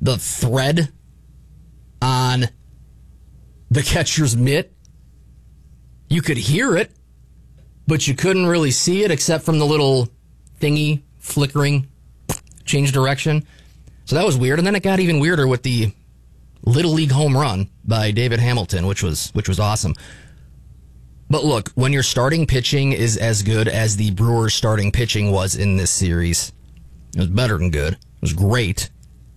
the thread on the catcher's mitt. You could hear it, but you couldn't really see it except from the little thingy flickering, change direction. So that was weird. And then it got even weirder with the Little League home run by David Hamilton, which was awesome. But look, when your starting pitching is as good as the Brewers' starting pitching was in this series, it was better than good. It was great.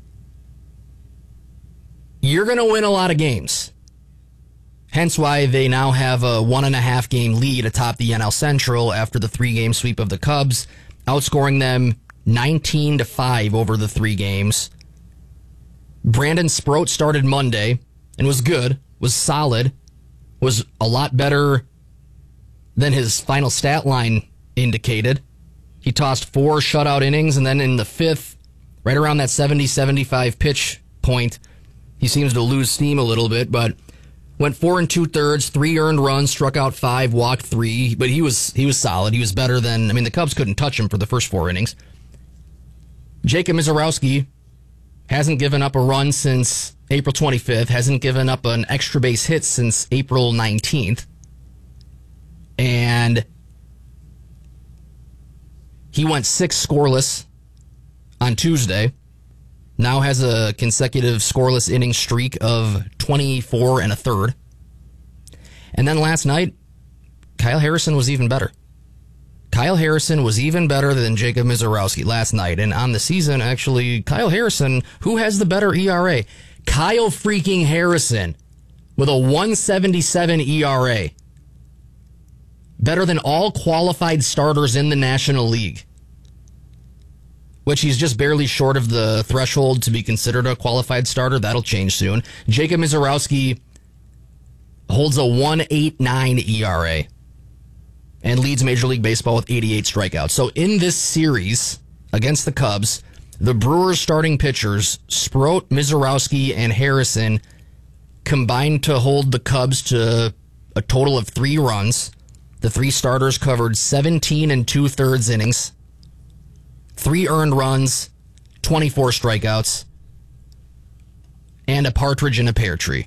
You're going to win a lot of games. Hence why they now have a 1.5 game lead atop the NL Central after the 3-game sweep of the Cubs, outscoring them 19-5 over the 3 games. Brandon Sproat started Monday and was good, was solid, was a lot better than his final stat line indicated. He tossed 4 shutout innings, and then in the 5th, right around that 70-75 pitch point, he seems to lose steam a little bit, but went 4 2/3, 3 earned runs, struck out 5, walked 3, but he was solid. He was better than, the Cubs couldn't touch him for the first 4 innings. Jacob Misiorowski hasn't given up a run since April 25th, hasn't given up an extra base hit since April 19th. And he went 6 scoreless on Tuesday. Now has a consecutive scoreless inning streak of 24 1/3. And then last night, Kyle Harrison was even better. Kyle Harrison was even better than Jacob Misiorowski last night. And on the season, actually, Kyle Harrison, who has the better ERA? Kyle freaking Harrison with a 1.77 ERA. Better than all qualified starters in the National League. Which he's just barely short of the threshold to be considered a qualified starter. That'll change soon. Jacob Misiorowski holds a 1.89 ERA and leads Major League Baseball with 88 strikeouts. So in this series against the Cubs, the Brewers' starting pitchers, Sproat, Misiorowski, and Harrison, combined to hold the Cubs to a total of 3 runs. The 3 starters covered 17 2/3 innings, 3 earned runs, 24 strikeouts, and a partridge in a pear tree.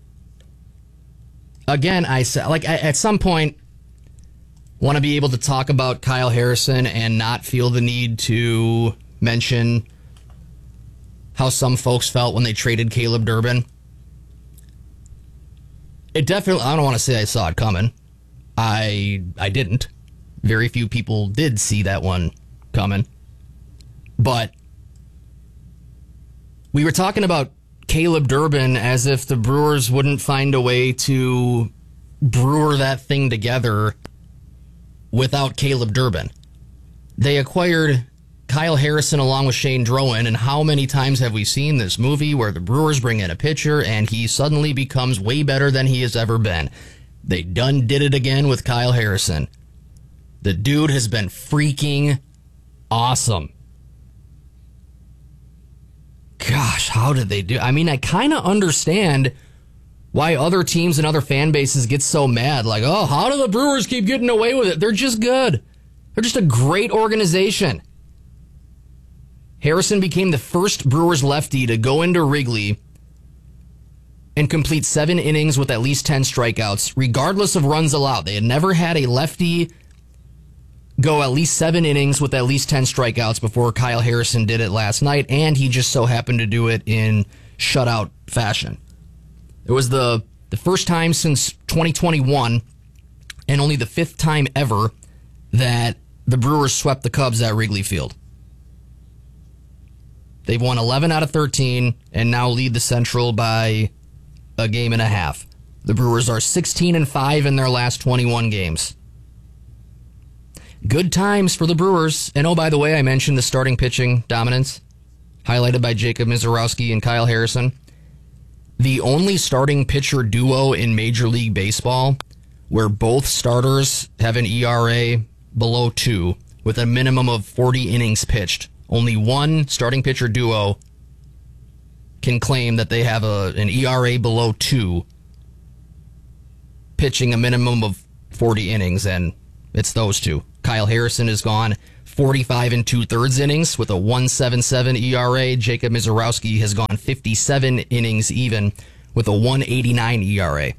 Again, I said, at some point, want to be able to talk about Kyle Harrison and not feel the need to mention how some folks felt when they traded Caleb Durbin. It definitely, I don't want to say I saw it coming. I didn't. Very few people did see that one coming. But we were talking about Caleb Durbin as if the Brewers wouldn't find a way to brewer that thing together without Caleb Durbin. They acquired Kyle Harrison along with Shane Drowan, and how many times have we seen this movie where the Brewers bring in a pitcher and he suddenly becomes way better than he has ever been? They done did it again with Kyle Harrison. The dude has been freaking awesome. Gosh, how did they do? I kind of understand why other teams and other fan bases get so mad. Like, oh, how do the Brewers keep getting away with it? They're just good. They're just a great organization. Harrison became the first Brewers lefty to go into Wrigley and complete 7 innings with at least 10 strikeouts, regardless of runs allowed. They had never had a lefty go at least 7 innings with at least 10 strikeouts before Kyle Harrison did it last night, and he just so happened to do it in shutout fashion. It was the first time since 2021, and only the 5th time ever, that the Brewers swept the Cubs at Wrigley Field. They've won 11 out of 13, and now lead the Central by a game and a half. The Brewers are 16-5 in their last 21 games. Good times for the Brewers. And oh, by the way, I mentioned the starting pitching dominance, highlighted by Jacob Misiorowski and Kyle Harrison. The only starting pitcher duo in Major League Baseball where both starters have an ERA below 2 with a minimum of 40 innings pitched. Only one starting pitcher duo can claim that they have an ERA below 2 pitching a minimum of 40 innings, and it's those two. Kyle Harrison is gone 45 and 2/3 innings with a 1.77 ERA. Jacob Misiorowski has gone 57 innings even with a 1.89 ERA.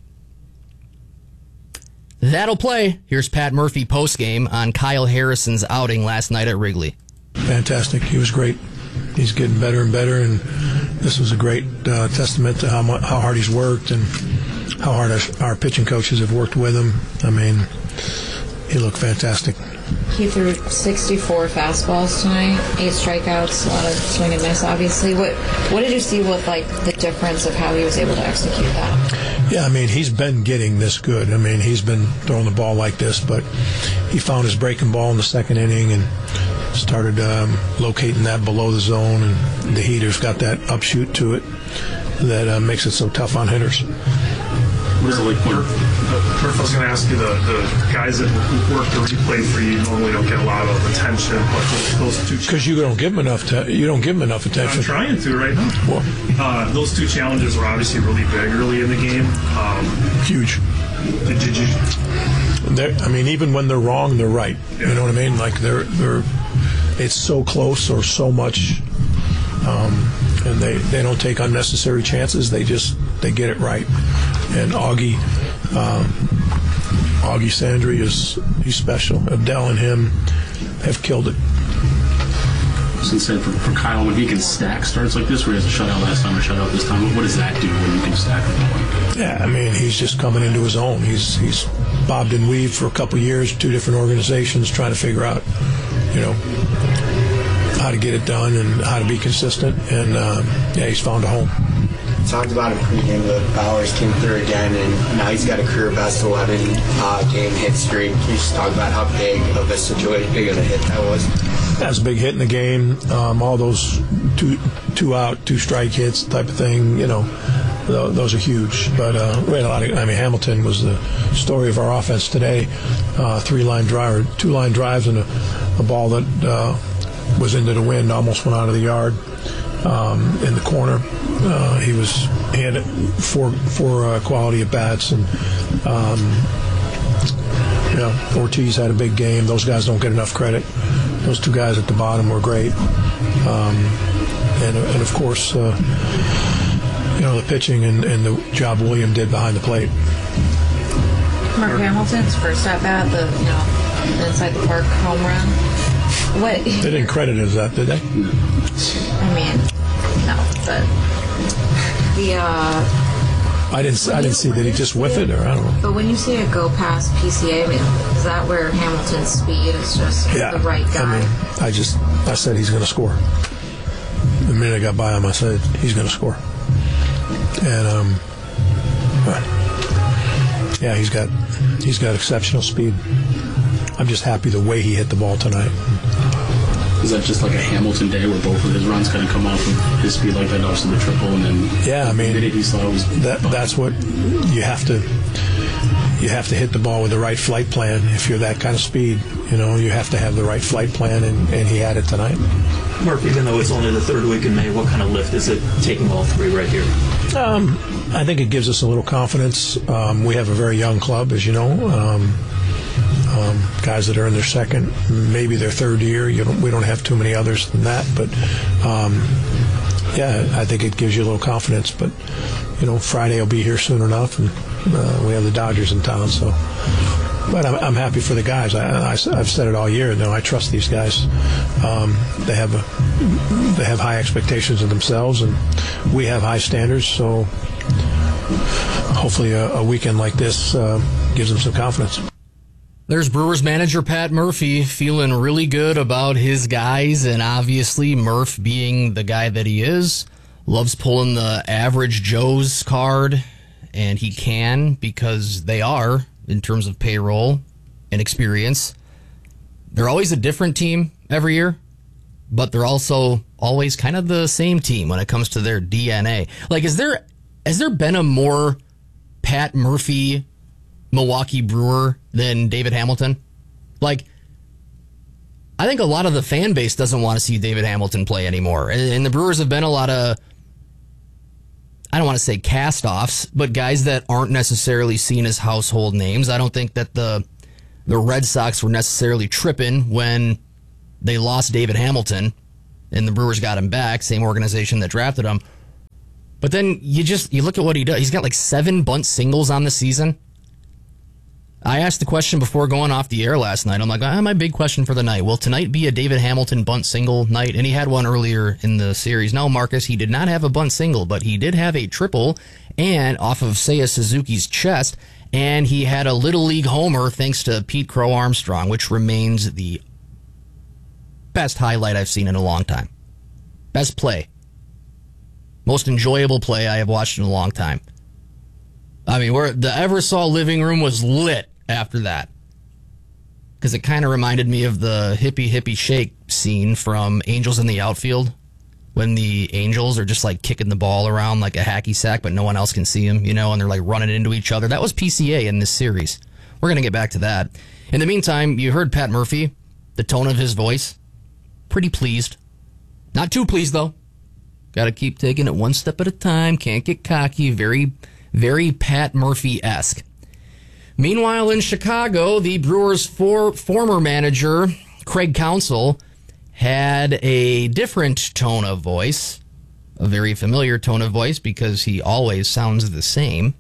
That'll play. Here's Pat Murphy postgame on Kyle Harrison's outing last night at Wrigley. Fantastic. He was great. He's getting better and better, and this was a great testament to how hard he's worked and how hard our pitching coaches have worked with him. I mean, he looked fantastic. He threw 64 fastballs tonight, 8 strikeouts, a lot of swing and miss, obviously. What did you see with, the difference of how he was able to execute that? Yeah, I mean, he's been getting this good. I mean, he's been throwing the ball like this, but he found his breaking ball in the second inning and started locating that below the zone, and the heater's got that upshoot to it that makes it so tough on hitters. What is it like? First, I was going to ask you, the guys that work the replay for you normally don't get a lot of attention, but those two because you don't give them enough attention. I'm trying to right now. Well, those two challenges were obviously really big early in the game. Huge. Did you? I mean, even when they're wrong, they're right. Yeah. You know what I mean? Like they're it's so close or so much, and they don't take unnecessary chances. They get it right. And Augie Sandry he's special. Abdel and him have killed it. Since then, for Kyle, when he can stack starts like this, where he has a shutout last time, a shutout this time, what does that do when you can stack them? Yeah, I mean, he's just coming into his own. He's bobbed and weaved for a couple of years, 2 different organizations, trying to figure out, how to get it done and how to be consistent. And he's found a home. Talked about him pregame, but Bowers came through again, and now he's got a career best 11 game hit streak. Can you just talk about how big of a situation, big of a hit that was? That was a big hit in the game. All those two out, 2 strike hits type of thing, those are huge. But we had a lot of. I mean, Hamilton was the story of our offense today. 3-line drive, or 2-line drives, and a ball that was into the wind, almost went out of the yard in the corner. He had 4 quality at bats, and Ortiz had a big game. Those guys don't get enough credit. Those 2 guys at the bottom were great, and of course, the pitching and the job William did behind the plate. Mark Hamilton's first at bat, the inside the park home run. What? They didn't credit it as that, did they? I mean, no, but I didn't see. Did he just whiff it, or I don't know? But when you see it go past PCA, I mean, is that where Hamilton's speed is just the right guy? I mean, I said he's going to score. The minute I got by him, I said he's going to score. And he's got exceptional speed. I'm just happy the way he hit the ball tonight. Is that just like a Hamilton day where both of his runs kind of come off of his speed like that, also the triple, and then I mean, that's what you have to. You have to hit the ball with the right flight plan. If you're that kind of speed, you have to have the right flight plan, and he had it tonight. Mark, even though it's only the 3rd week in May, what kind of lift is it taking all 3 right here? I think it gives us a little confidence. We have a very young club, as you know. Guys that are in their 2nd, maybe their 3rd year. We don't have too many others than that, but I think it gives you a little confidence. But Friday will be here soon enough, and we have the Dodgers in town. So, but I'm happy for the guys. I've said it all year. I trust these guys. They have high expectations of themselves, and we have high standards. So hopefully, a weekend like this gives them some confidence. There's Brewers manager Pat Murphy feeling really good about his guys, and obviously Murph, being the guy that he is, loves pulling the average Joe's card, and he can because they are, in terms of payroll and experience. They're always a different team every year, but they're also always kind of the same team when it comes to their DNA. Like, has there been a more Pat Murphy Milwaukee Brewer than David Hamilton? Like, I think a lot of the fan base doesn't want to see David Hamilton play anymore. And the Brewers have been a lot of, I don't want to say cast-offs, but guys that aren't necessarily seen as household names. I don't think that the Red Sox were necessarily tripping when they lost David Hamilton, and the Brewers got him back, same organization that drafted him. But then you look at what he does. He's got like 7 bunt singles on the season. I asked the question before going off the air last night. I'm like, my big question for the night. Will tonight be a David Hamilton bunt single night? And he had one earlier in the series. No, Marcus, he did not have a bunt single, but he did have a triple and off of Seiya Suzuki's chest. And he had a Little League homer thanks to Pete Crow Armstrong, which remains the best highlight I've seen in a long time. Best play. Most enjoyable play I have watched in a long time. I mean, the Eversaw living room was lit after that. Because it kind of reminded me of the hippie hippie shake scene from Angels in the Outfield. When the Angels are just like kicking the ball around like a hacky sack, but no one else can see them, and they're like running into each other. That was PCA in this series. We're going to get back to that. In the meantime, you heard Pat Murphy, the tone of his voice. Pretty pleased. Not too pleased, though. Got to keep taking it one step at a time. Can't get cocky. Very, very Pat Murphy-esque. Meanwhile, in Chicago, the Brewers' former manager, Craig Counsell, had a different tone of voice, a very familiar tone of voice because he always sounds the same.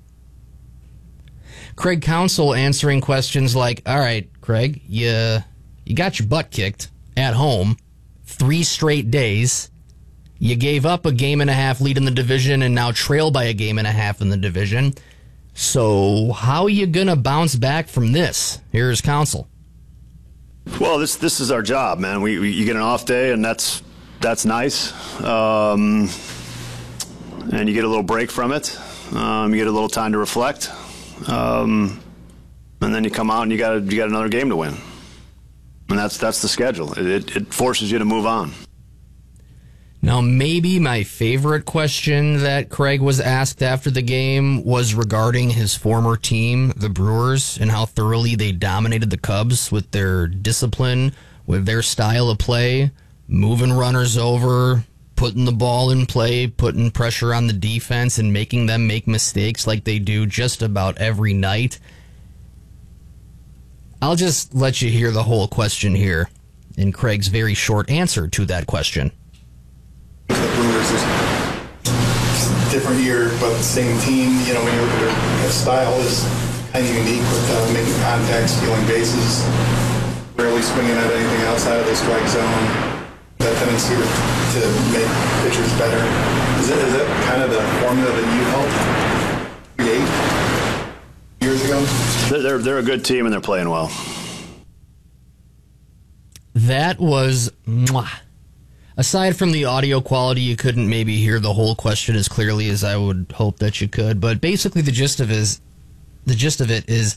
Craig Counsell answering questions like, all right, Craig, you got your butt kicked at home 3 straight days. You gave up a 1.5 lead in the division and now trail by a 1.5 in the division. So how you going to bounce back from this? Here's Counsell. Well, this is our job, man. You get an off day, and that's nice. And you get a little break from it. You get a little time to reflect. And then you come out and you got another game to win. And that's the schedule. It forces you to move on. Now, maybe my favorite question that Craig was asked after the game was regarding his former team, the Brewers, and how thoroughly they dominated the Cubs with their discipline, with their style of play, moving runners over, putting the ball in play, putting pressure on the defense, and making them make mistakes like they do just about every night. I'll just let you hear the whole question here in Craig's very short answer to that question. The Brewers is a different year, but the same team. When you look at their style is kind of unique with making contact, stealing bases, rarely swinging at anything outside of the strike zone. That tendency to make pitchers better. Is that kind of the formula that you helped create years ago? They're a good team and they're playing well. That was mwah. Aside from the audio quality, you couldn't maybe hear the whole question as clearly as I would hope that you could. But basically, the gist of it is,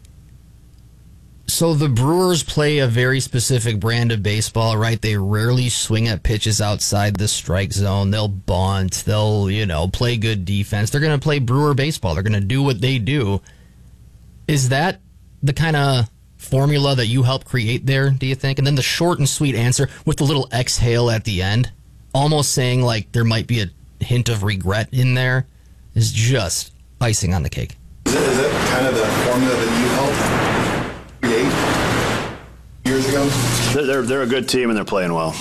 so the Brewers play a very specific brand of baseball, right? They rarely swing at pitches outside the strike zone. They'll bunt. They'll, play good defense. They're going to play Brewer baseball. They're going to do what they do. Is that the kind of formula that you helped create there, do you think? And then the short and sweet answer with the little exhale at the end, almost saying like there might be a hint of regret in there, is just icing on the cake. Is that kind of the formula that you helped create years ago? They're a good team and they're playing well.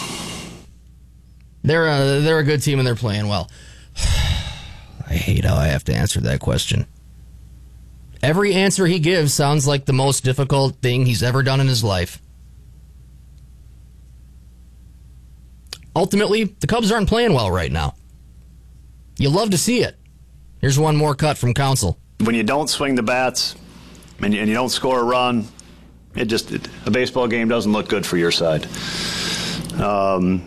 They're a good team and they're playing well. I hate how I have to answer that question. Every answer he gives sounds like the most difficult thing he's ever done in his life. Ultimately, the Cubs aren't playing well right now. You love to see it. Here's one more cut from Counsell. When you don't swing the bats and you don't score a run, a baseball game doesn't look good for your side. We're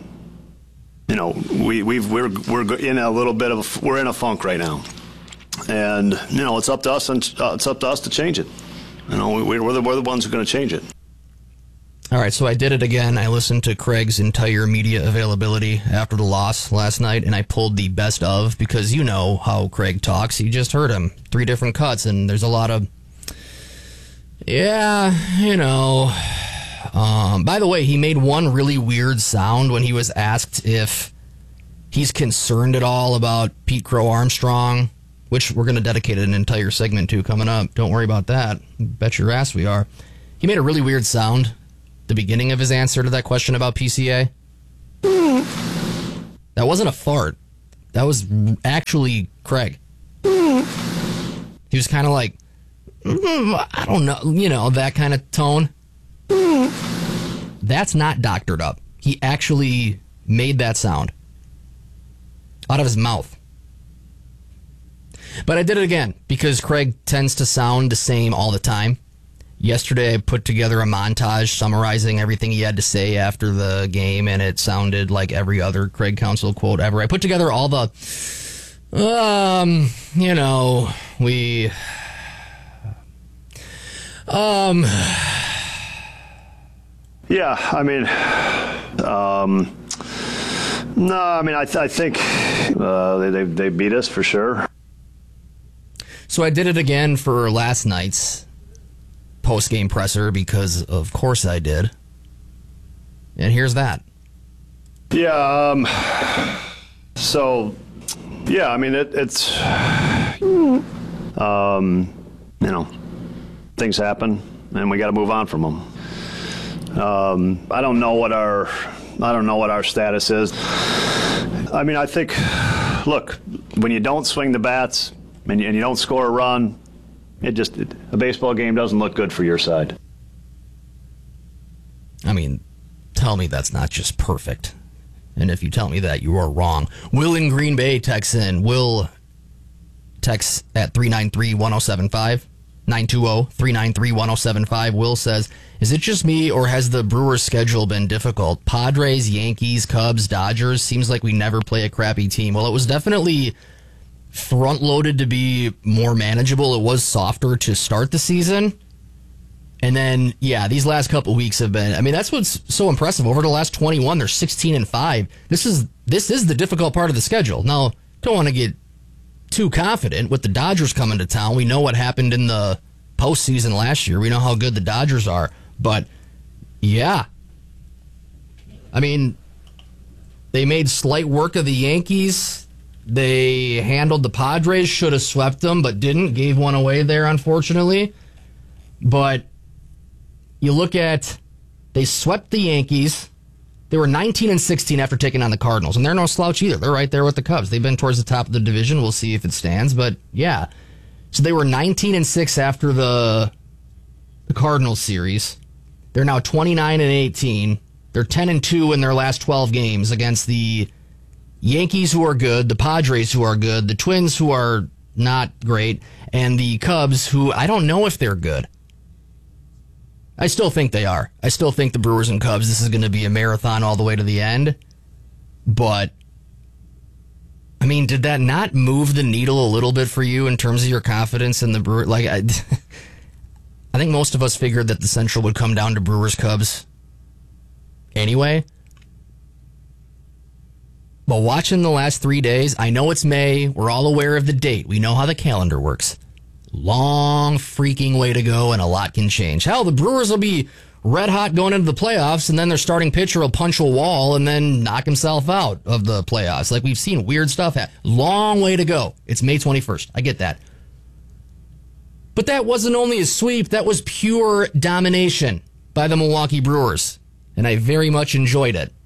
in a little bit of we're in a funk right now. And it's up to us, and it's up to us to change it. We're the ones who are going to change it. All right, so I did it again. I listened to Craig's entire media availability after the loss last night, and I pulled the best of because you know how Craig talks. You just heard him. 3 different cuts, and there's a lot of, by the way, he made one really weird sound when he was asked if he's concerned at all about Pete Crow Armstrong, which we're going to dedicate an entire segment to coming up. Don't worry about that. Bet your ass we are. He made a really weird sound the beginning of his answer to that question about PCA? That wasn't a fart. That was actually Craig. He was kind of like, I don't know, that kind of tone. That's not doctored up. He actually made that sound out of his mouth. But I did it again because Craig tends to sound the same all the time. Yesterday I put together a montage summarizing everything he had to say after the game, and it sounded like every other Craig Counsell quote ever. I put together all the, Yeah, I mean, no, I mean, I think they beat us for sure. So I did it again for last night's post-game presser because, of course, I did. And here's that. Yeah. So, yeah, I mean, it's things happen, and we got to move on from them. I don't know what our status is. I mean, I think, look, when you don't swing the bats and you don't score a run, a baseball game doesn't look good for your side. I mean, tell me that's not just perfect. And if you tell me that, you are wrong. Will in Green Bay texts in. Will texts at 393-1075. 920-393-1075. Will says, is it just me or has the Brewers' schedule been difficult? Padres, Yankees, Cubs, Dodgers. Seems like we never play a crappy team. Well, it was definitely front-loaded to be more manageable. It was softer to start the season. And then, yeah, these last couple weeks have been, I mean, that's what's so impressive. Over the last 21, they're 16-5. This is the difficult part of the schedule. Now, don't want to get too confident with the Dodgers coming to town. We know what happened in the postseason last year. We know how good the Dodgers are. But, yeah. I mean, they made slight work of the Yankees. They handled the Padres, should have swept them, but didn't. Gave one away there, unfortunately. But you look at, they swept the Yankees. They were 19-16 after taking on the Cardinals, and they're no slouch either. They're right there with the Cubs. They've been towards the top of the division. We'll see if it stands, but yeah. So they were 19-6 after the Cardinals series. They're now 29-18. They're 10-2 in their last 12 games against the Yankees, who are good, the Padres, who are good, the Twins, who are not great, and the Cubs, who I don't know if they're good. I still think they are. I still think the Brewers and Cubs, this is going to be a marathon all the way to the end. But, I mean, did that not move the needle a little bit for you in terms of your confidence in the Brewers? Like, I think most of us figured that the Central would come down to Brewers-Cubs anyway. But watching the last 3 days, I know it's May. We're all aware of the date. We know how the calendar works. Long freaking way to go, and a lot can change. Hell, the Brewers will be red hot going into the playoffs, and then their starting pitcher will punch a wall and then knock himself out of the playoffs. Like, we've seen weird stuff happen. Long way to go. It's May 21st. I get that. But that wasn't only a sweep. That was pure domination by the Milwaukee Brewers, and I very much enjoyed it.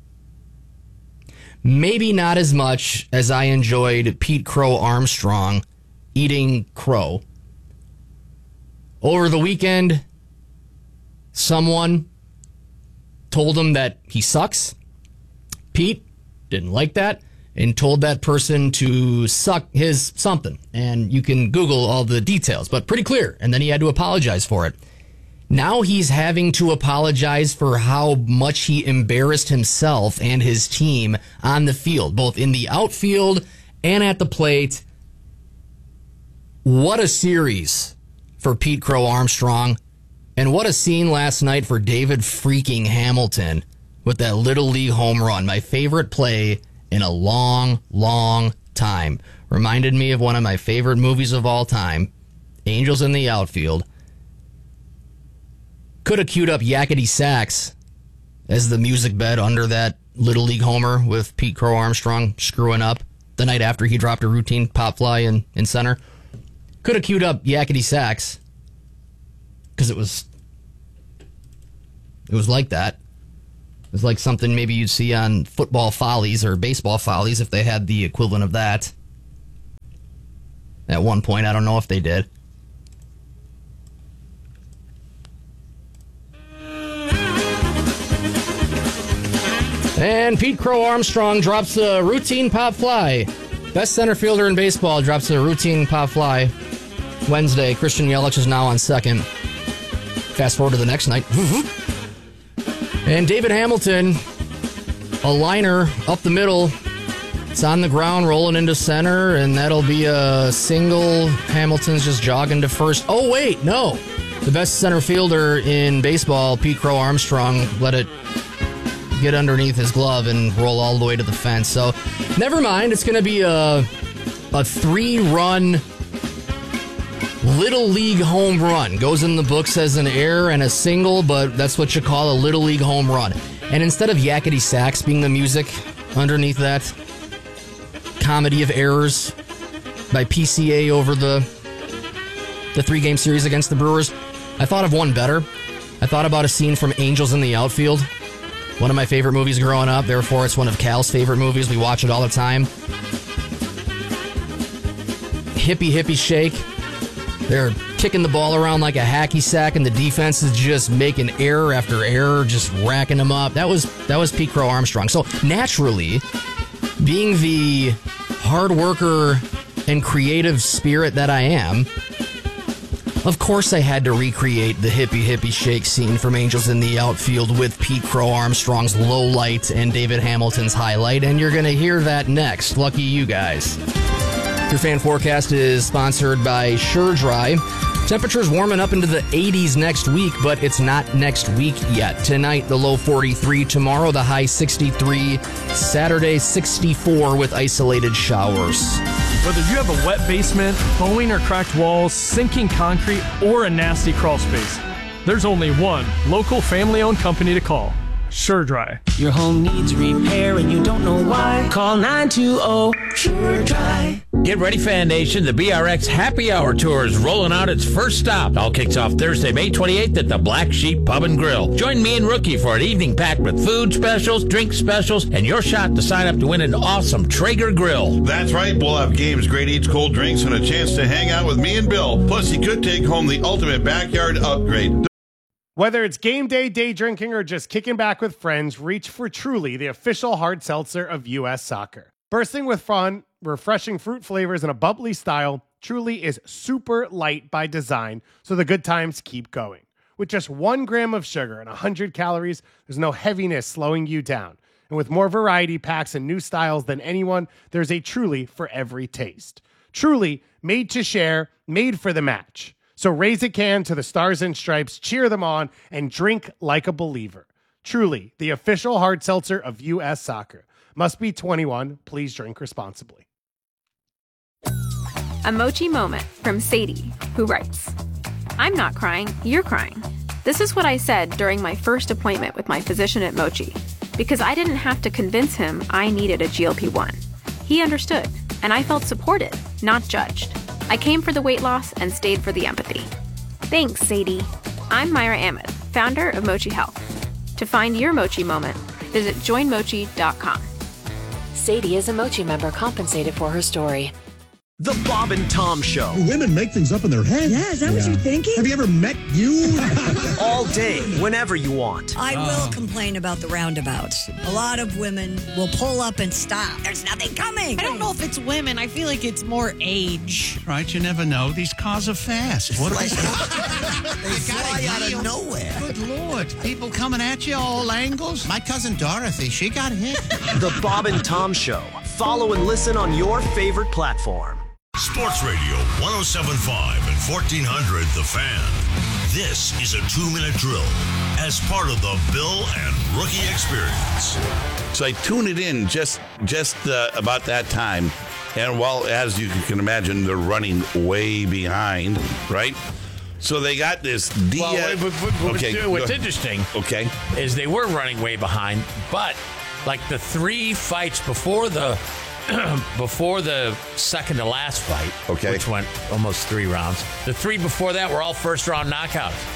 Maybe not as much as I enjoyed Pete Crow Armstrong eating crow. Over the weekend, someone told him that he sucks. Pete didn't like that and told that person to suck his something. And you can Google all the details, but pretty clear. And then he had to apologize for it. Now he's having to apologize for how much he embarrassed himself and his team on the field, both in the outfield and at the plate. What a series for Pete Crow Armstrong, and what a scene last night for David freaking Hamilton with that Little League home run. My favorite play in a long, long time. Reminded me of one of my favorite movies of all time, Angels in the Outfield. Could have queued up Yakety Sax as the music bed under that Little League homer with Pete Crow Armstrong screwing up the night after he dropped a routine pop fly in center. Could have queued up Yakety Sax because it was It was like that. It was like something maybe you'd see on Football Follies or Baseball Follies if they had the equivalent of that. At one point, I don't know if they did. And Pete Crow Armstrong drops a routine pop fly. Best center fielder in baseball drops a routine pop fly Wednesday. Christian Yelich is now on second. Fast forward to the next night. And David Hamilton, a liner up the middle. It's on the ground, rolling into center, and that'll be a single. Hamilton's just jogging to first. Oh, wait, no. The best center fielder in baseball, Pete Crow Armstrong, let it get underneath his glove and roll all the way to the fence. So, never mind. It's going to be a 3-run Little League home run. Goes in the books as an error and a single, but that's what you call a Little League home run. And instead of Yakety Sax being the music underneath that comedy of errors by PCA over the 3-game series against the Brewers, I thought of one better. I thought about a scene from Angels in the Outfield. One of my favorite movies growing up. Therefore, it's one of Cal's favorite movies. We watch it all the time. Hippie shake. They're kicking the ball around like a hacky sack, and the defense is just making error after error, just racking them up. That was Pete Crow Armstrong. So naturally, being the hard worker and creative spirit that I am, of course I had to recreate the hippie shake scene from Angels in the Outfield with Pete Crow Armstrong's low light and David Hamilton's highlight, and you're going to hear that next. Lucky you guys. Your fan forecast is sponsored by Sure Dry. Temperatures warming up into the 80s next week, but it's not next week yet. Tonight, the low 43. Tomorrow, the high 63. Saturday, 64 with isolated showers. Whether you have a wet basement, bowing or cracked walls, sinking concrete, or a nasty crawl space, there's only one local family-owned company to call. Sure Dry. Your home needs repair and you don't know why? Call 920 Sure Dry. Get ready, Fan Nation. The BRX Happy Hour Tour is rolling out its first stop. All kicks off Thursday, May 28th at the Black Sheep Pub and Grill. Join me and Rookie for an evening packed with food specials, drink specials, and your shot to sign up to win an awesome Traeger grill. That's right. We'll have games, great eats, cold drinks, and a chance to hang out with me and Bill. Plus, you could take home the ultimate backyard upgrade. Whether it's game day, day drinking, or just kicking back with friends, reach for Truly, the official hard seltzer of U.S. Soccer. Bursting with fun, refreshing fruit flavors, and a bubbly style, Truly is super light by design, so the good times keep going. With just 1 gram of sugar and 100 calories, there's no heaviness slowing you down. And with more variety packs and new styles than anyone, there's a Truly for every taste. Truly, made to share, made for the match. So raise a can to the Stars and Stripes, cheer them on, and drink like a believer. Truly, the official hard seltzer of U.S. Soccer. Must be 21. Please drink responsibly. A Mochi moment from Sadie, who writes, I'm not crying, you're crying. This is what I said during my first appointment with my physician at Mochi, because I didn't have to convince him I needed a GLP-1. He understood, and I felt supported, not judged. I came for the weight loss and stayed for the empathy. Thanks, Sadie. I'm Myra Ahmed, founder of Mochi Health. To find your Mochi moment, visit joinmochi.com. Sadie is a Mochi member compensated for her story. The Bob and Tom Show. Women make things up in their head. Yeah, is that what you're thinking? Have you ever met you? All day, whenever you want. I will complain about the roundabouts. A lot of women will pull up and stop. There's nothing coming. I don't know if it's women. I feel like it's more age. Right, you never know. These cars are fast. What They fly out of nowhere. Good Lord. People coming at you all angles. My cousin Dorothy, she got hit. The Bob and Tom Show. Follow and listen on your favorite platform. Sports Radio 107.5 and 1400 The Fan. This is a 2-minute drill as part of the Bill and Rookie Experience. So I tune it in just about that time. And while, as you can imagine, they're running way behind, right? So they got this... What's interesting is they were running way behind, but like the 3 fights before the second to last fight, which went almost 3 rounds, the 3 before that were all first-round knockouts.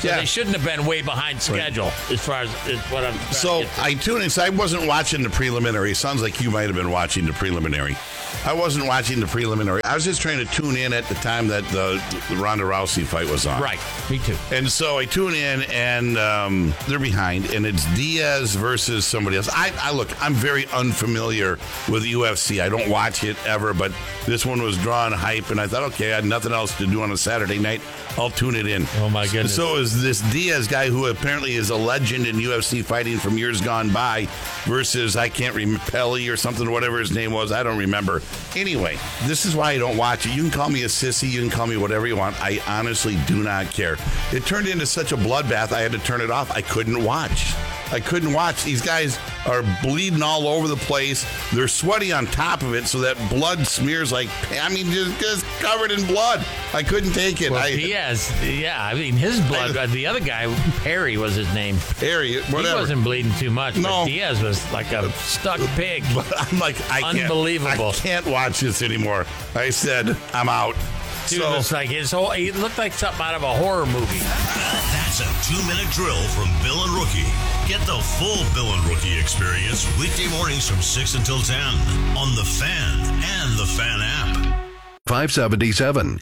So they shouldn't have been way behind schedule as far as what I'm So I tuned in. So I wasn't watching the preliminary. Sounds like you might have been watching the preliminary. I wasn't watching the preliminary. I was just trying to tune in at the time that the Ronda Rousey fight was on. Right. Me too. And so I tune in, and they're behind, and it's Diaz versus somebody else. I look, I'm very unfamiliar with UFC. I don't watch it ever, but this one was drawing hype, and I thought, okay, I had nothing else to do on a Saturday night. I'll tune it in. Oh, my goodness. So is this Diaz guy, who apparently is a legend in UFC fighting from years gone by, versus, I can't remember, Pelly or something, whatever his name was. I don't remember. Anyway, this is why I don't watch it. You can call me a sissy. You can call me whatever you want. I honestly do not care. It turned into such a bloodbath, I had to turn it off. I couldn't watch. These guys are bleeding all over the place. They're sweaty on top of it, so that blood smears just covered in blood. I couldn't take it. Well, Diaz, his blood. The other guy, Perry was his name. Perry, whatever. He wasn't bleeding too much. No. But Diaz was like a stuck pig. But I'm like, unbelievable. I can't watch this anymore. I said, I'm out. Dude, it's like he looked like something out of a horror movie. That's a 2-minute drill from Bill and Rookie. Get the full Bill and Rookie experience weekday mornings from 6 until 10 on The Fan and The Fan app. 577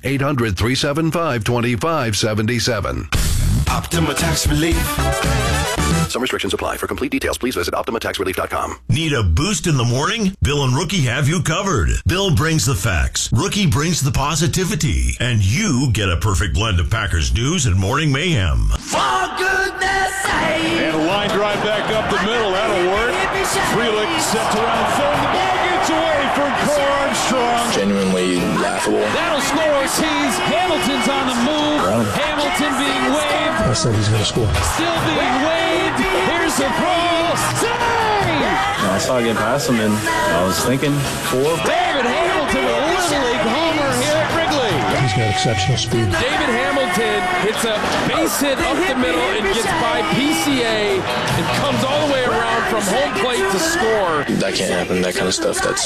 800-375-2577. Optima Tax Relief. Some restrictions apply. For complete details, please visit OptimaTaxRelief.com. Need a boost in the morning? Bill and Rookie have you covered. Bill brings the facts. Rookie brings the positivity. And you get a perfect blend of Packers news and morning mayhem. For goodness sake! And a line drive back up the middle. That'll work. Frelick sent around third. The ball gets away from Crow Armstrong. Genuinely laughable. That'll score Ortiz. Hamilton's on the move. Hamilton being waved. I said he's going to score. Still being waved. Here's the throw. Save! I saw it get past him, and I was thinking 4. David Hamilton with a Little League homer here at Wrigley. He's got exceptional speed. David Hamilton hits a base hit up the middle and gets by PCA and comes all the way around from home plate to score. That can't happen. That kind of stuff, that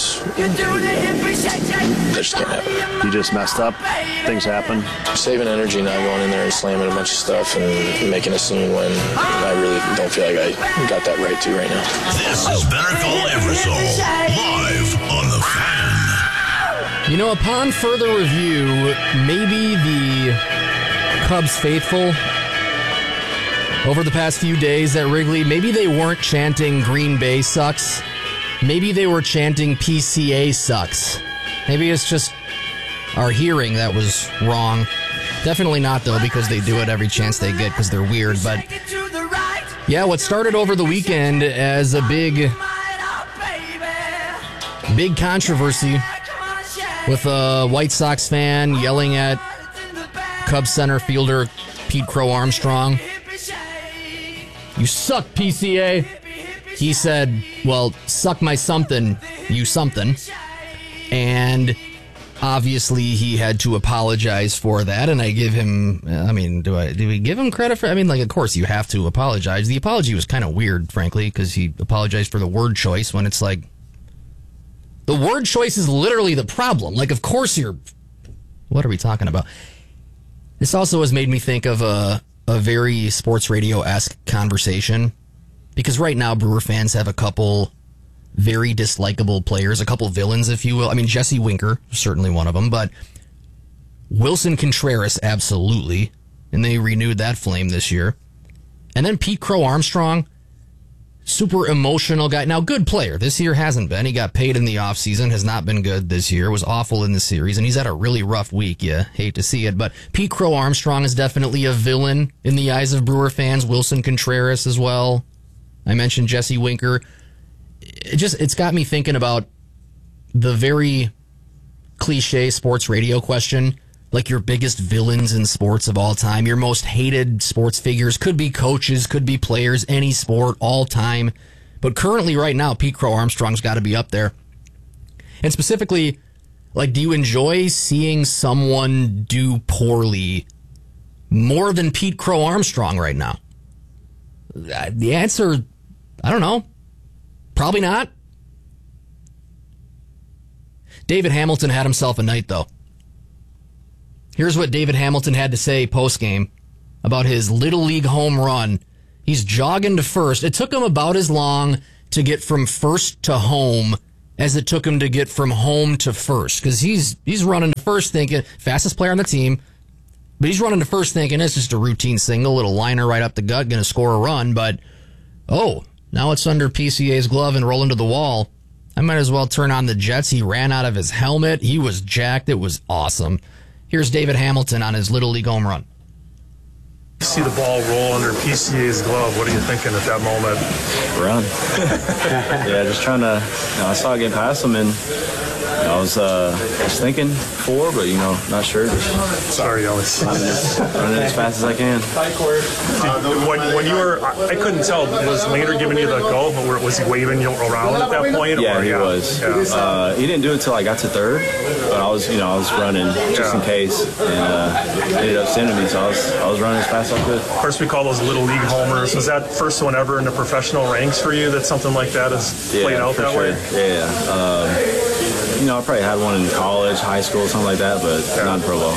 just can't happen. You just messed up. Things happen. Saving energy, not going in there and slamming a bunch of stuff and making a scene when I really don't feel like I got that right to right now. This is Better Call Eversole, live on The Fan. You know, upon further review, maybe the Cubs faithful over the past few days at Wrigley, maybe they weren't chanting Green Bay sucks. Maybe they were chanting PCA sucks. Maybe it's just our hearing that was wrong. Definitely not, though, because they do it every chance they get because they're weird. But yeah, what started over the weekend as a big controversy with a White Sox fan yelling at Cubs center fielder Pete Crow Armstrong, "You suck, PCA." He said, well, suck my something, you something. And obviously he had to apologize for that, and I give him, do we give him credit for, of course you have to apologize. The apology was kind of weird, frankly, because he apologized for the word choice when it's like, the word choice is literally the problem. Like, of course what are we talking about? This also has made me think of a very sports radio-esque conversation, because right now Brewer fans have a couple very dislikable players, a couple villains, if you will. Jesse Winker, certainly one of them, but Wilson Contreras, absolutely. And they renewed that flame this year. And then Pete Crow Armstrong, super emotional guy. Now, good player. This year hasn't been. He got paid in the offseason, has not been good this year, was awful in the series, and he's had a really rough week. You hate to see it, but Pete Crow Armstrong is definitely a villain in the eyes of Brewer fans. Wilson Contreras as well. I mentioned Jesse Winker. It's got me thinking about the very cliche sports radio question, like your biggest villains in sports of all time, your most hated sports figures, could be coaches, could be players, any sport, all time. But currently, right now, Pete Crow Armstrong's got to be up there. And specifically, do you enjoy seeing someone do poorly more than Pete Crow Armstrong right now? The answer, I don't know. Probably not. David Hamilton had himself a night, though. Here's what David Hamilton had to say post-game about his Little League home run. He's jogging to first. It took him about as long to get from first to home as it took him to get from home to first, because he's running to first thinking, fastest player on the team, but he's running to first thinking it's just a routine single, little liner right up the gut, going to score a run, but now it's under PCA's glove and rolling to the wall. I might as well turn on the Jets. He ran out of his helmet. He was jacked. It was awesome. Here's David Hamilton on his Little League home run. See the ball roll under PCA's glove. What are you thinking at that moment? Run. Yeah, just trying to. I saw it get past him, and I was just thinking 4, but not sure. Sorry, Ellis. Running as fast as I can. When you were, I couldn't tell. Was Maynard giving you the go, or was he waving you around at that point? Yeah, he was. Yeah. He didn't do it until I got to third, but I was running just in case, and he ended up sending me, so I was running as fast as I could. Of course, we call those Little League homers. Was that first one ever in the professional ranks for you? That something like that has played out that way? Yeah. I probably had one in college, high school, something like that, but not in pro ball.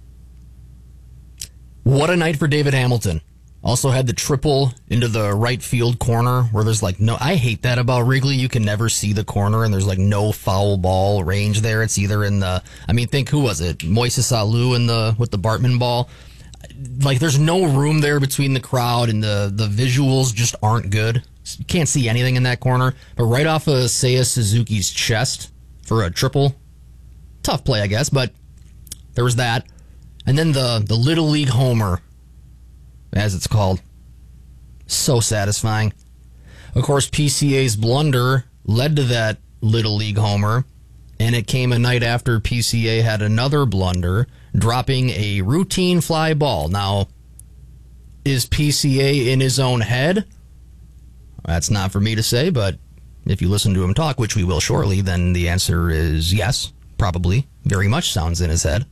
What a night for David Hamilton. Also had the triple into the right field corner where there's I hate that about Wrigley. You can never see the corner and there's no foul ball range there. It's either in who was it? Moises Alou with the Bartman ball. There's no room there between the crowd and the visuals just aren't good. You can't see anything in that corner. But right off of Seiya Suzuki's chest for a triple. Tough play, I guess, but there was that. And then the Little League homer, as it's called. So satisfying. Of course, PCA's blunder led to that Little League homer, and it came a night after PCA had another blunder, dropping a routine fly ball. Now, is PCA in his own head? That's not for me to say, but if you listen to him talk, which we will shortly, then the answer is yes, probably. Very much sounds in his head.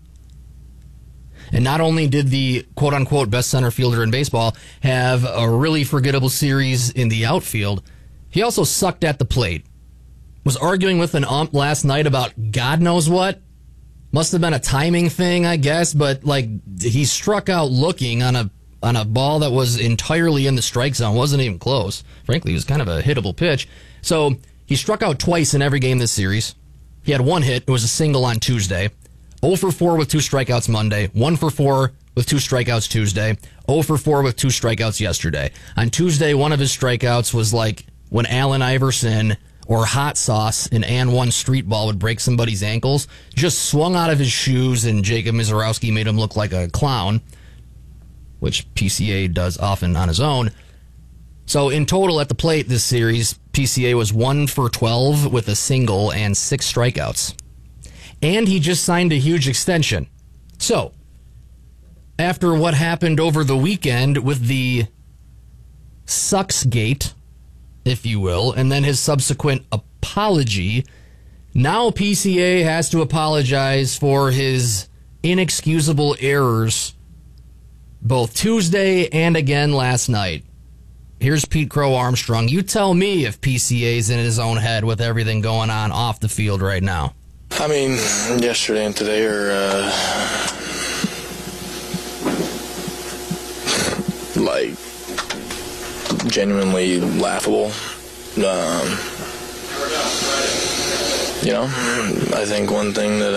And not only did the quote-unquote best center fielder in baseball have a really forgettable series in the outfield, he also sucked at the plate. Was arguing with an ump last night about God knows what. Must have been a timing thing, I guess, but he struck out looking on a ball that was entirely in the strike zone. Wasn't even close. Frankly, it was kind of a hittable pitch. So he struck out twice in every game this series. He had one hit. It was a single on Tuesday. 0 for 4 with 2 strikeouts Monday. 1 for 4 with 2 strikeouts Tuesday. 0 for 4 with 2 strikeouts yesterday. On Tuesday, one of his strikeouts was when Allen Iverson or Hot Sauce in and one street ball would break somebody's ankles. Just swung out of his shoes, and Jacob Mizorowski made him look like a clown, which PCA does often on his own. So in total at the plate this series, PCA was 1 for 12 with a single and 6 strikeouts. And he just signed a huge extension. So, after what happened over the weekend with the Sucksgate, if you will, and then his subsequent apology, now PCA has to apologize for his inexcusable errors both Tuesday and again last night. Here's Pete Crow Armstrong. You tell me if PCA's in his own head with everything going on off the field right now. I mean, yesterday and today are genuinely laughable. I think one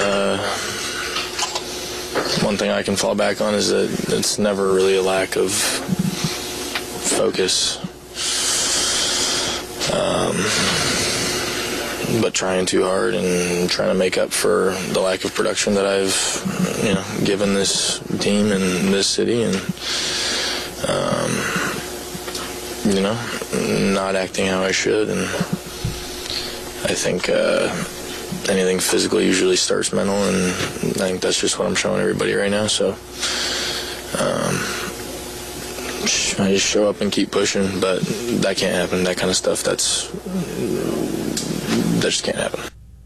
thing I can fall back on is that it's never really a lack of focus, but trying too hard and trying to make up for the lack of production that I've given this team and this city, and not acting how I should. And I think anything physical usually starts mental, and I think that's just what I'm showing everybody right now. So I just show up and keep pushing, but that can't happen. That kind of stuff, that just can't happen.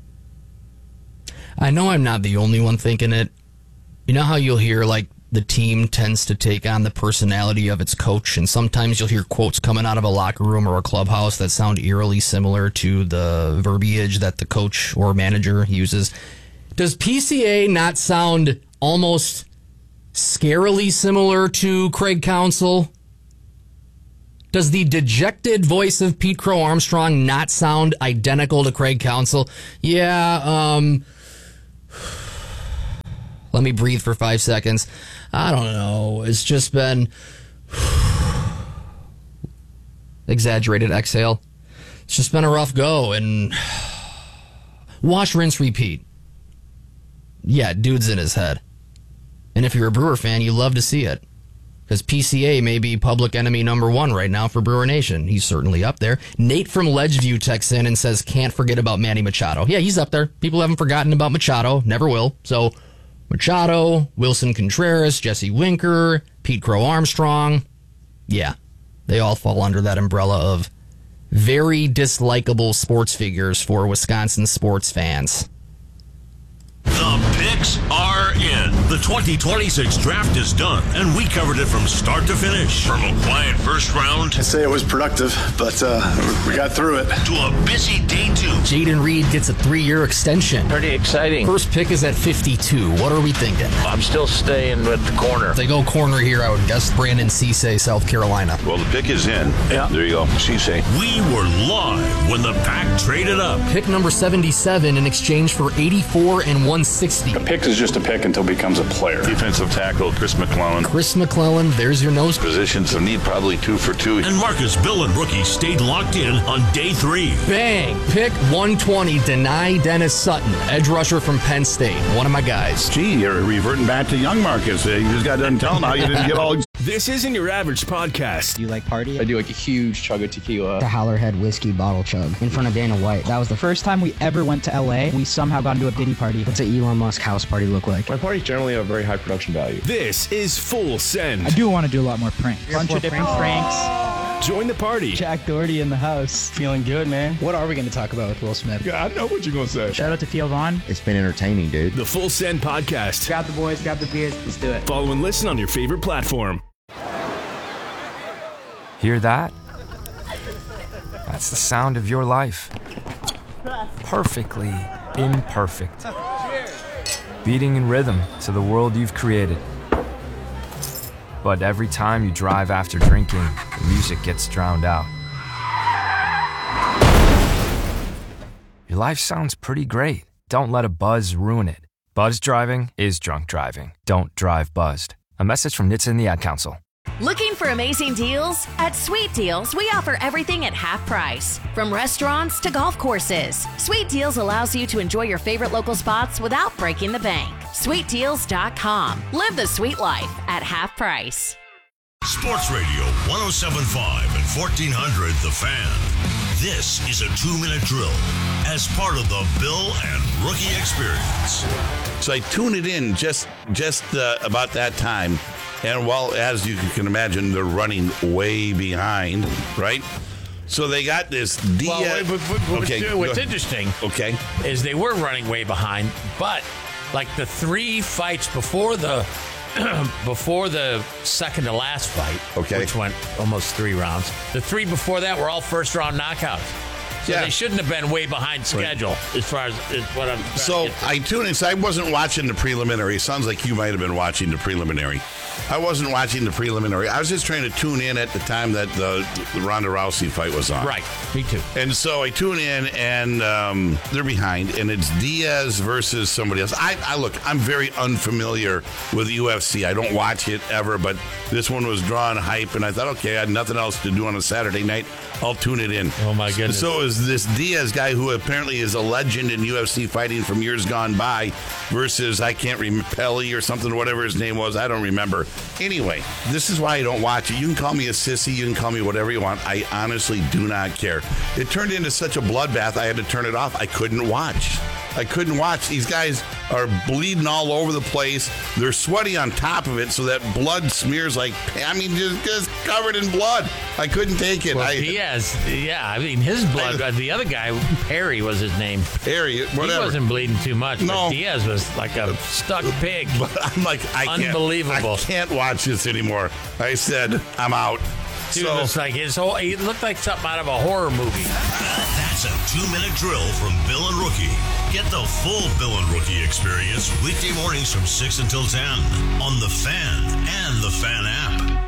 I know I'm not the only one thinking it. You know how you'll hear the team tends to take on the personality of its coach, and sometimes you'll hear quotes coming out of a locker room or a clubhouse that sound eerily similar to the verbiage that the coach or manager uses. Does PCA not sound almost scarily similar to Craig Counsell? Does the dejected voice of Pete Crow Armstrong not sound identical to Craig Counsell? Yeah, let me breathe for 5 seconds. I don't know. It's just been exaggerated exhale. It's just been a rough go, and wash, rinse, repeat. Yeah, dude's in his head. And if you're a Brewer fan, you love to see it. Because PCA may be public enemy number one right now for Brewer Nation. He's certainly up there. Nate from Ledgeview texts in and says, can't forget about Manny Machado. Yeah, he's up there. People haven't forgotten about Machado. Never will. So, Machado, Wilson Contreras, Jesse Winker, Pete Crow Armstrong. Yeah, they all fall under that umbrella of very dislikable sports figures for Wisconsin sports fans. The picks are in. The 2026 draft is done, and we covered it from start to finish. From a quiet first round. I'd say it was productive, but we got through it. To a busy day 2. Jaden Reed gets a 3-year extension. Pretty exciting. First pick is at 52. What are we thinking? I'm still staying with the corner. If they go corner here, I would guess Brandon Cisse, South Carolina. Well, the pick is in. Yeah. There you go. Cisse. We were live when the pack traded up. Pick number 77 in exchange for 84 and 160. A pick is just a pick until it becomes a player. Defensive tackle, Chris McClellan. Chris McClellan, there's your nose. Positions of need, probably 2 for 2. And Marcus Bill and Rookie stayed locked in on day 3. Bang! Pick 120, deny Dennis Sutton, edge rusher from Penn State. One of my guys. Gee, you're reverting back to young Marcus. You just got done telling how you didn't get all... This isn't your average podcast. Do you like party? I do like a huge chug of tequila. The Howlerhead whiskey bottle chug in front of Dana White. That was the first time we ever went to LA. We somehow got into a Diddy party. What's an Elon Musk house party look like? My parties generally have very high production value. This is Full Send. I do want to do a lot more pranks. Bunch of different pranks. Join the party. Jack Doherty in the house. Feeling good, man. What are we going to talk about with Will Smith? Yeah, I know what you're going to say. Shout out to Theo Vaughn. It's been entertaining, dude. The Full Send podcast. Grab the boys, grab the beers. Let's do it. Follow and listen on your favorite platform. Hear that? That's the sound of your life. Perfectly imperfect. Beating in rhythm to the world you've created. But every time you drive after drinking, the music gets drowned out. Your life sounds pretty great. Don't let a buzz ruin it. Buzz driving is drunk driving. Don't drive buzzed. A message from NHTSA and the Ad Council. Looking for amazing deals? At Sweet Deals, we offer everything at half price. From restaurants to golf courses, Sweet Deals allows you to enjoy your favorite local spots without breaking the bank. SweetDeals.com. Live the sweet life at half price. Sports Radio 107.5 and 1400 The Fan. This is a 2-minute drill as part of the Bill and Rookie experience. So I tune it in just about that time. And while, as you can imagine, they're running way behind, right? So they got this What's interesting is they were running way behind, but like the 3 fights before the second to last fight, which went almost 3 rounds, the 3 before that were all first-round knockouts. So they shouldn't have been way behind schedule as far as what I'm trying So to get to. I tuned in. So I wasn't watching the preliminary. It sounds like you might have been watching the preliminary. I wasn't watching the preliminary. I was just trying to tune in at the time that the Ronda Rousey fight was on. Right. Me too. And so I tune in, and they're behind, and it's Diaz versus somebody else. I look, I'm very unfamiliar with UFC. I don't watch it ever, but this one was drawing hype, and I thought, okay, I had nothing else to do on a Saturday night. I'll tune it in. Oh, my goodness. So it was this Diaz guy who apparently is a legend in UFC fighting from years gone by versus, I can't remember, Pelly or something, whatever his name was. I don't remember. Anyway, this is why I don't watch it. You can call me a sissy. You can call me whatever you want. I honestly do not care. It turned into such a bloodbath, I had to turn it off. I couldn't watch. These guys are bleeding all over the place. They're sweaty on top of it, so that blood smears like, just covered in blood. I couldn't take it. Well, Diaz, his blood, the other guy, Perry was his name. Perry, whatever. He wasn't bleeding too much, No. but Diaz was like a stuck pig. But I'm like, Unbelievable. I can't watch this anymore. I said, I'm out. Dude, it was like he looked like something out of a horror movie. That's It's a 2-minute drill from Bill and Rookie. Get the full Bill and Rookie experience weekday mornings from 6 until 10 on The Fan and the Fan app.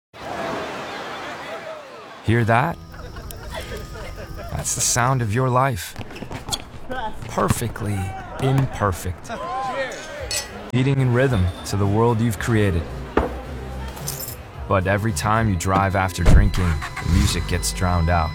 Hear that? That's the sound of your life. Perfectly imperfect. Beating in rhythm to the world you've created. But every time you drive after drinking, the music gets drowned out.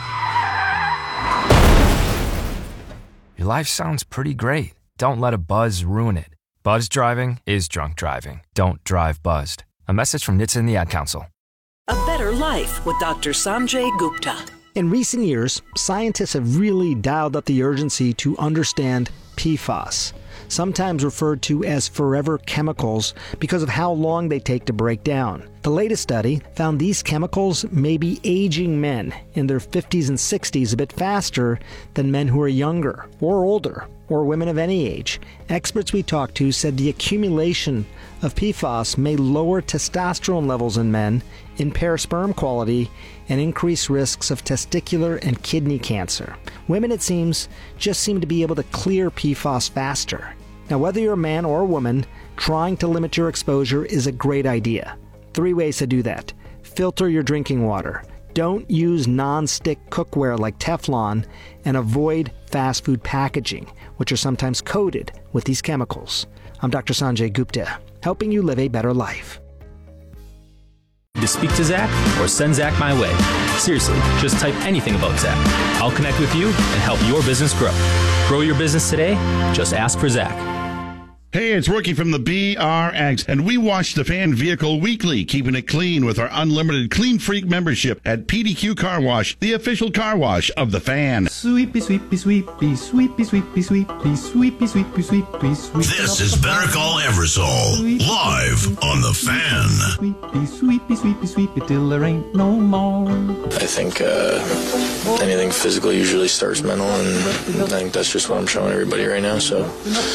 Your life sounds pretty great. Don't let a buzz ruin it. Buzz driving is drunk driving. Don't drive buzzed. A message from NHTSA and the Ad Council. A better life with Dr. Sanjay Gupta. In recent years, scientists have really dialed up the urgency to understand PFAS, sometimes referred to as forever chemicals because of how long they take to break down. The latest study found these chemicals may be aging men in their 50s and 60s a bit faster than men who are younger or older, or women of any age. Experts we talked to said the accumulation of PFAS may lower testosterone levels in men, impair sperm quality, and increase risks of testicular and kidney cancer. Women, it seems, just seem to be able to clear PFAS faster. Now, whether you're a man or a woman, trying to limit your exposure is a great idea. 3 ways to do that. Filter your drinking water. Don't use non-stick cookware like Teflon, and avoid fast food packaging, which are sometimes coated with these chemicals. I'm Dr. Sanjay Gupta, helping you live a better life. To speak to Zach or send Zach my way. Seriously, just type anything about Zach. I'll connect with you and help your business grow. Grow your business today. Just ask for Zach. Hey, it's Rookie from the BRX, and we wash the Fan vehicle weekly, keeping it clean with our unlimited Clean Freak membership at PDQ Car Wash, the official car wash of the Fan. Sweepy, sweepy, sweepy, sweepy, sweepy, sweepy, sweepy, sweepy, sweepy, sweepy. This is Better Call Eversole, live on the Fan. Sweepy, sweepy, sweepy, sweepy, till there ain't no more. I think anything physical usually starts mental, and I think that's just what I'm showing everybody right now. So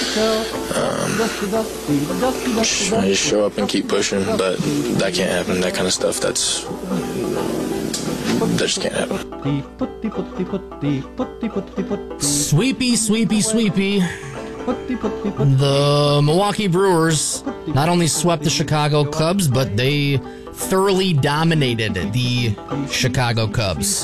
I just show up and keep pushing, but that can't happen. That kind of stuff, that just can't happen. Sweepy, sweepy, sweepy. The Milwaukee Brewers not only swept the Chicago Cubs, but they thoroughly dominated the Chicago Cubs.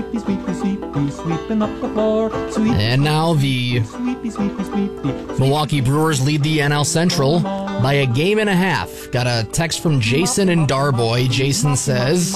And now the Milwaukee Brewers lead the NL Central by a game and a half. Got a text from Jason in Darboy. Jason says,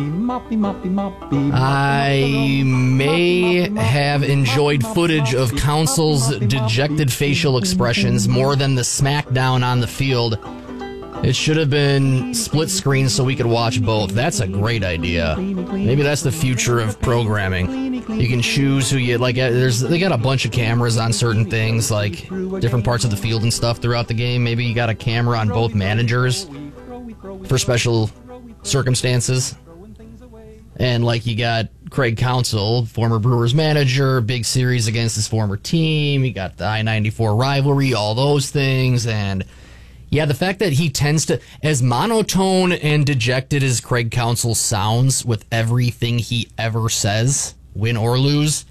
I may have enjoyed footage of Council's dejected facial expressions more than the smackdown on the field. It should have been split screen so we could watch both. That's a great idea. Maybe that's the future of programming. You can choose who you like. They got a bunch of cameras on certain things, like different parts of the field and stuff throughout the game. Maybe you got a camera on both managers for special circumstances. And like you got Craig Counsell, former Brewers manager, big series against his former team. You got the I-94 rivalry, all those things. And yeah, the fact that he tends to, as monotone and dejected as Craig Counsell sounds with everything he ever says, win or lose,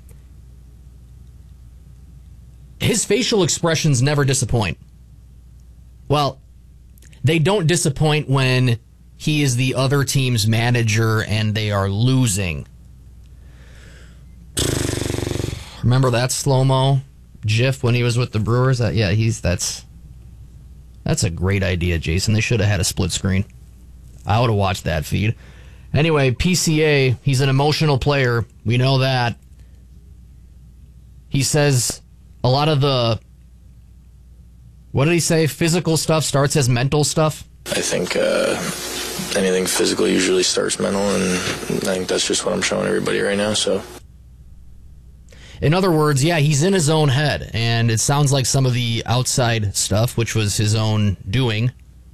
his facial expressions never disappoint. Well, they don't disappoint when he is the other team's manager and they are losing. Remember that slow-mo GIF when he was with the Brewers? That's a great idea, Jason. They should have had a split screen. I would have watched that feed. Anyway, PCA, he's an emotional player. We know that. He says a lot of the, what did he say? Physical stuff starts as mental stuff? I think anything physical usually starts mental, and I think that's just what I'm showing everybody right now. So, in other words, yeah, he's in his own head, and it sounds like some of the outside stuff, which was his own doing,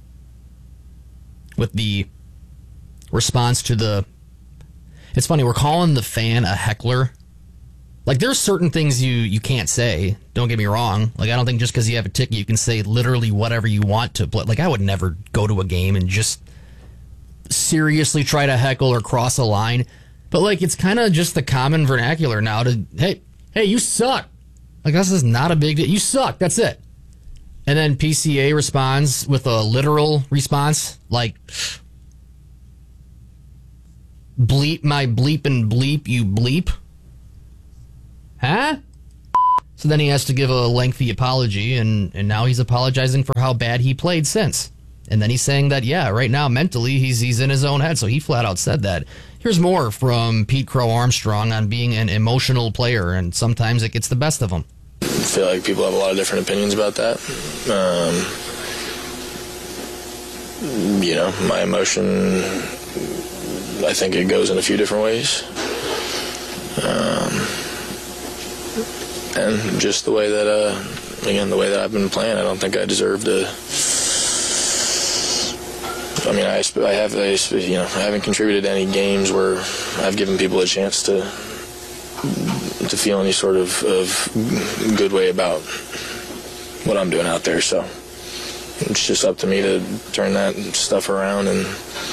with the response to the... It's funny, we're calling the fan a heckler. Like, there's certain things you can't say, don't get me wrong. Like, I don't think just because you have a ticket you can say literally whatever you want to. Like, I would never go to a game and just seriously try to heckle or cross a line. But, like, it's kind of just the common vernacular now to, hey, you suck. Like, this is not a big deal. You suck. That's it. And then PCA responds with a literal response, like, bleep my bleep and bleep, you bleep. Huh? So then he has to give a lengthy apology, and now he's apologizing for how bad he played since. And then he's saying that, yeah, right now, mentally, he's in his own head, so he flat out said that. Here's more from Pete Crow Armstrong on being an emotional player, and sometimes it gets the best of him. I feel like people have a lot of different opinions about that. My emotion, I think it goes in a few different ways. And just the way that, the way that I've been playing, I don't think I deserve to. I mean, I haven't contributed to any games where I've given people a chance to feel any sort of good way about what I'm doing out there. So it's just up to me to turn that stuff around and,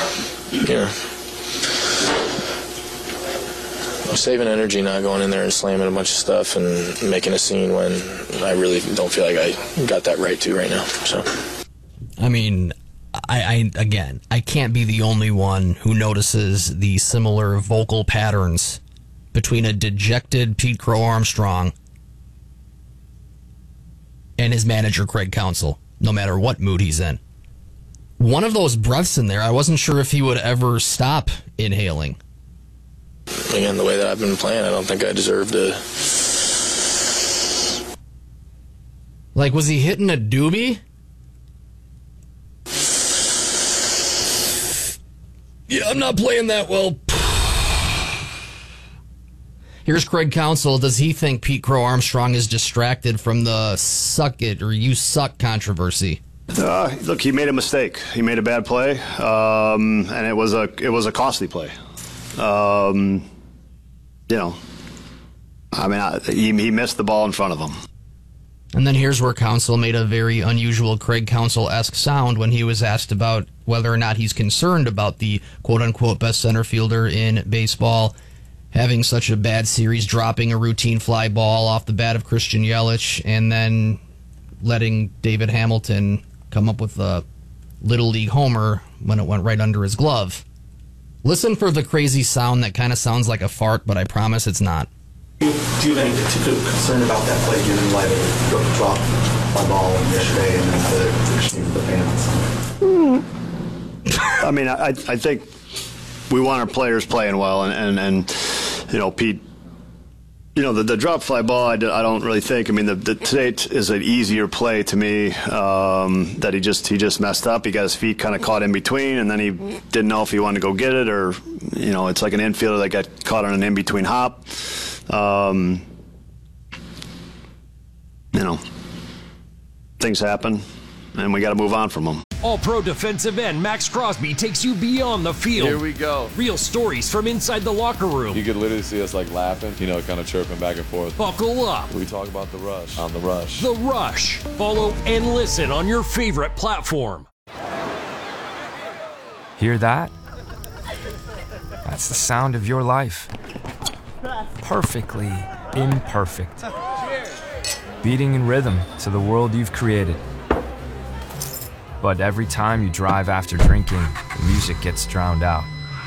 saving energy, not going in there and slamming a bunch of stuff and making a scene when I really don't feel like I got that right to right now. So, I mean, I can't be the only one who notices the similar vocal patterns between a dejected Pete Crow Armstrong and his manager, Craig Counsell, no matter what mood he's in. One of those breaths in there, I wasn't sure if he would ever stop inhaling. Again, the way that I've been playing, I don't think I deserve to. Like, was he hitting a doobie? Yeah, I'm not playing that well. Here's Craig Counsell. Does he think Pete Crow Armstrong is distracted from the suck it or you suck controversy? Look, he made a mistake. He made a bad play, and it was a costly play. He missed the ball in front of him. And then here's where Counsell made a very unusual Craig Counsell-esque sound when he was asked about whether or not he's concerned about the quote-unquote best center fielder in baseball having such a bad series, dropping a routine fly ball off the bat of Christian Yelich, and then letting David Hamilton come up with a Little League homer when it went right under his glove. Listen for the crazy sound that kind of sounds like a fart, but I promise it's not. Do you have any particular concern about that play given light of the drop by ball yesterday and then the fans? I mean, I think we want our players playing well, and Pete, the drop fly ball, I don't really think. I mean, today is an easier play to me that he just messed up. He got his feet kind of caught in between, and then he didn't know if he wanted to go get it or, it's like an infielder that got caught on an in-between hop. Things happen, and we got to move on from them. All-Pro defensive end Max Crosby takes you beyond the field. Here we go. Real stories from inside the locker room. You could literally see us laughing, kind of chirping back and forth. Buckle up. We talk about The Rush on The Rush. The Rush. Follow and listen on your favorite platform. Hear that? That's the sound of your life. Perfectly imperfect. Beating in rhythm to the world you've created. But every time you drive after drinking, the music gets drowned out.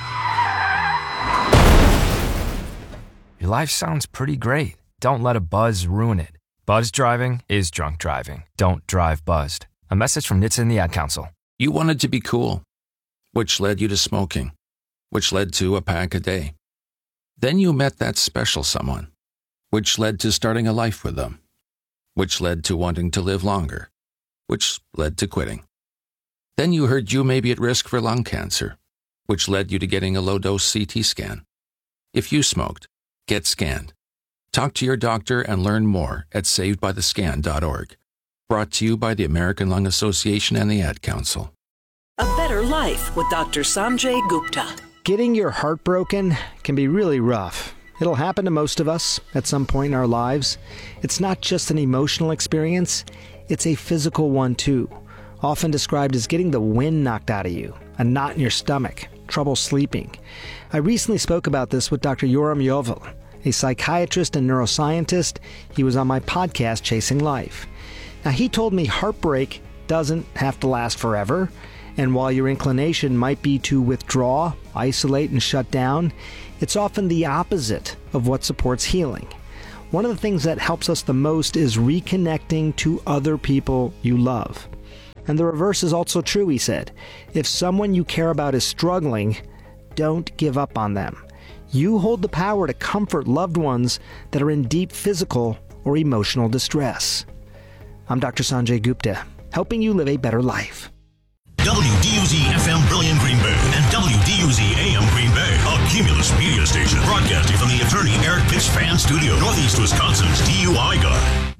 Your life sounds pretty great. Don't let a buzz ruin it. Buzz driving is drunk driving. Don't drive buzzed. A message from NHTSA and the Ad Council. You wanted to be cool, which led you to smoking, which led to a pack a day. Then you met that special someone, which led to starting a life with them, which led to wanting to live longer, which led to quitting. Then you heard you may be at risk for lung cancer, which led you to getting a low-dose CT scan. If you smoked, get scanned. Talk to your doctor and learn more at savedbythescan.org. Brought to you by the American Lung Association and the Ad Council. A better life with Dr. Sanjay Gupta. Getting your heart broken can be really rough. It'll happen to most of us at some point in our lives. It's not just an emotional experience, it's a physical one too. Often described as getting the wind knocked out of you, a knot in your stomach. trouble sleeping. I recently spoke about this with Dr. Yoram Yovel, a psychiatrist and neuroscientist. He was on my podcast, Chasing Life. Now, he told me heartbreak doesn't have to last forever, and while your inclination might be to withdraw, isolate, and shut down, it's often the opposite of what supports healing. One of the things that helps us the most is reconnecting to other people you love. And the reverse is also true, he said. If someone you care about is struggling, don't give up on them. You hold the power to comfort loved ones that are in deep physical or emotional distress. I'm Dr. Sanjay Gupta, helping you live a better life. WDUZ-FM Brilliant Green Bay and WDUZ-AM Green Bay, a Cumulus media station broadcasting from the attorney Eric Pitts Fan Studio, Northeast Wisconsin's DUI Guard.